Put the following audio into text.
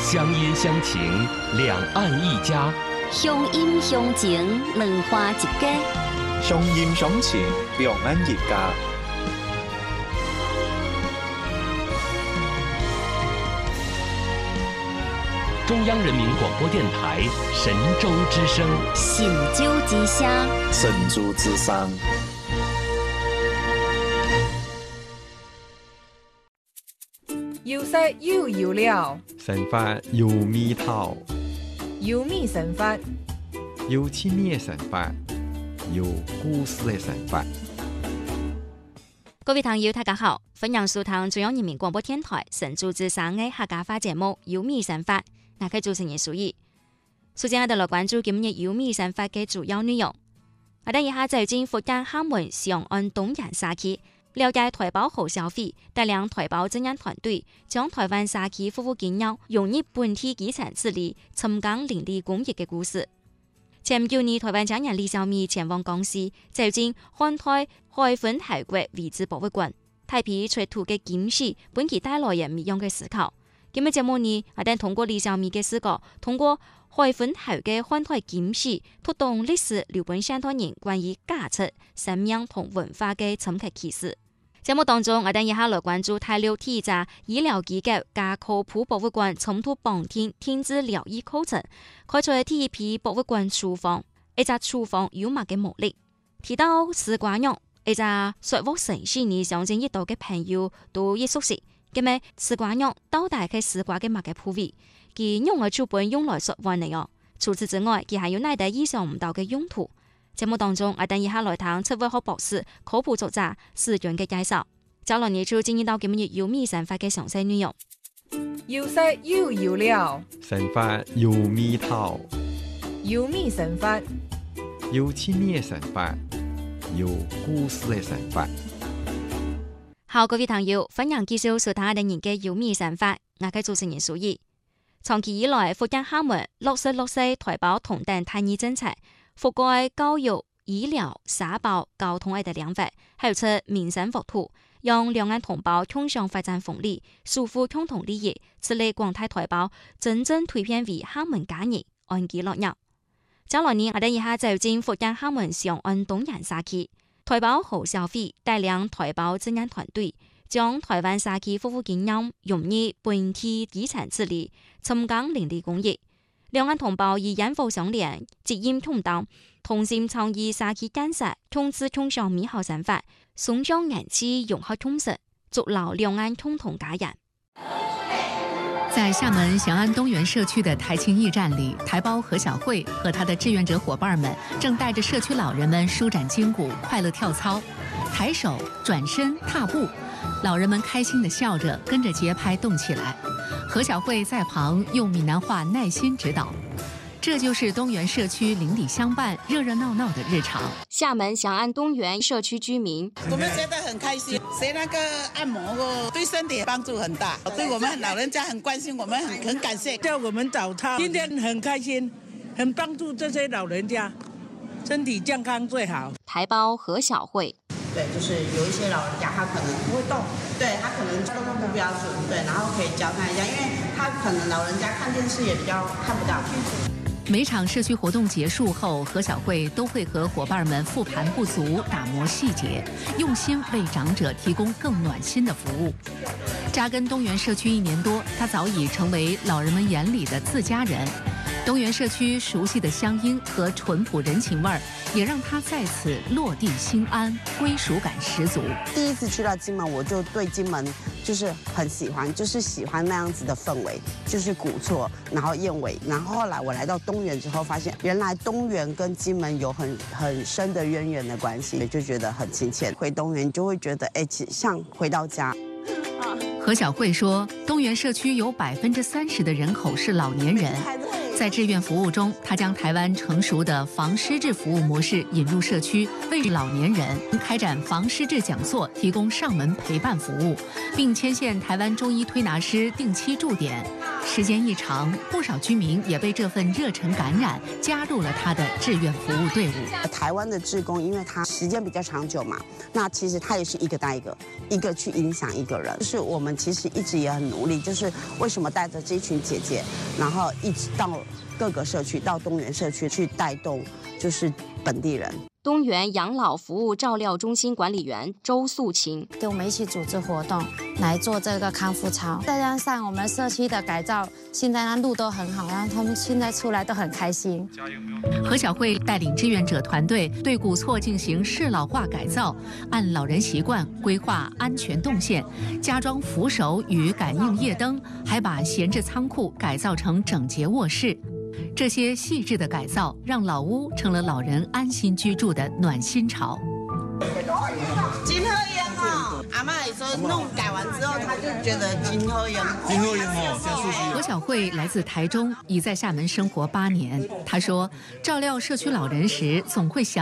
乡音乡情，两岸一家。 乡音乡情，两花一家。 乡音乡情，两岸一家。 中央人民广播电台神州之声， 神州之声， 神州之声。 有色又有料， 神法有味道， 有味神法， 有趣味的神法，有故事的神法。 各位朋友，大家好，歡迎收聽中央人民廣播電台神州之聲嘅客家話節目《有味神法》，我係主持人蘇怡。首先，我哋來關注今日《有味神法》嘅主要內容。我哋以下就進福建廈門上岸東洋社區，了解台胞侯小飛帶領台胞鎮壓團隊，將台灣社區夫婦建築融入本地基層治理，深耕林地工業嘅故事。前9年，台灣將人李小美前往江西，走進漢代海昏侯國遺址博物館，睇片出土嘅金飾，本其帶來人唔一樣嘅思考。今日節目呢，我哋通過李小美嘅視角，通過海昏侯嘅漢代金飾，推動歷史留本上代人關於價值、生命同文化嘅深刻啟示。節目當中，我哋以下來關注大陸第一家醫療機構加科普博物館重土綁定天之療醫課程，開出第一批博物館廚房，一隻廚房有乜嘅魔力？提到絲瓜肉，一隻說話城市呢象徵一道嘅朋友都亦熟悉。咁咩絲瓜肉到底係絲瓜嘅乜嘅部位？佢用嘅主本用來說話嚟哦。除此之外，佢還有哪啲意想唔到嘅用途？節目當中，我哋以下來聽七位學博士、科普作者時長嘅介紹。接落嚟就進入到今日有味神法嘅詳細內容。 有色又有料， 神法有味道， 有味神法， 有趣味的神法，有故事的神法。 好，各位朋友，歡迎繼續收聽我哋嘅有味神法，我係主持人蘇怡。長期以來，福建廈門落實台胞同等待遇政策，覆蓋教育、醫療、社保、交通等領域，還有出民生國土，讓兩岸同胞共享發展紅利，守護共同利益，致力廣大台胞真正蛻變為廈門家人，安居樂業。接落嚟，我哋以下就進福建廈門上岸東洋社區，台胞侯小飛帶領台胞鎮壓團隊，將台灣社區夫婦建築融入本地基層治理，深耕林地工業。兩岸同胞以眼福相連，責任共擔，同心倡議社區建設，共治共享美好生活，崇尚人氣融合充實，築牢兩岸共同家園。 在廈門翔安東園社區的台青驛站裡，台胞何小慧和她的志願者夥伴們正帶着社區老人們舒展筋骨，快樂跳操，抬手、轉身、踏步，老人們開心地笑着，跟着節拍動起來。何小慧在旁用閩南話耐心指導。這就是東園社區鄰里相伴、熱熱鬧鬧的日常。 廈門翔安東園社區居民， 我們覺得很開心，學那個按摩對身體幫助很大，對我們老人家很關心，我們很感謝。 叫我們早操，今天很開心，很幫助這些老人家，身體健康最好。 台胞何小慧， 對，就是有一些老人家他可能不會動，對他可能動作不標準，對，然後可以教他一下，因為他可能老人家看電視也比較看不到。 每場社區活動結束後，何小慧都會和夥伴們復盤不足，打磨細節，用心為長者提供更暖心的服務。扎根東園社區1年多，她早已成為老人們眼裡的自家人。東園社區熟悉的鄉音和淳樸人情味兒，也讓她在此落地心安，歸屬感十足。 第一次去到金門，我就對金門就是很喜歡，就是喜歡那樣子的氛圍，就是古厝，然後燕尾。然後後來我來到東園之後，發現原來東園跟金門有很深的淵源的關係，就覺得很親切。回東園就會覺得，像回到家。 何小慧說，東園社區有30%的人口是老年人。在志願服務中，他將台灣成熟的防失智服務模式引入社區，為老年人開展防失智講座，提供上門陪伴服務，並牽線台灣中醫推拿師定期駐點， 时间一长，不少居民也被这份热忱感染，加入了他的志愿服务队伍。 台湾的志工，因为他时间比较长久嘛，那其实他也是一个带一个，一个去影响一个人。就是我们其实一直也很努力，就是为什么带着这一群姐姐，然后一直到各个社区，到东源社区去带动，就是本地人。 东源养老服务照料中心管理员周素琴跟我们一起组织活动来做这个康复操，再加上我们社区的改造，现在路都很好，然后他们现在出来都很开心。 何小慧带领志愿者团队对古厝进行适老化改造，按老人习惯规划安全动线，加装扶手与感应夜灯，还把闲置仓库改造成整洁卧室。这些细致的改造，让老屋成了老人安心居住的暖心巢。 金鹤烟哦，阿嬷也说弄改完之后，她就觉得金鹤烟。 金鹤烟哦，现在是不是？ 何小慧来自台中，已在厦门生活8年。她说，照料社区老人时，总会想